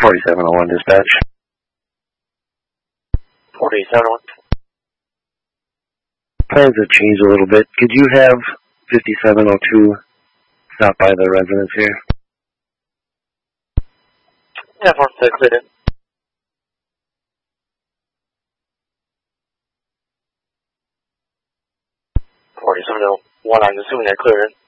4701 dispatch. 4701. Plans have changed a little bit. Could you have 5702 stop by the residence here? Yeah, for cleared in. 4701 来自4年客人。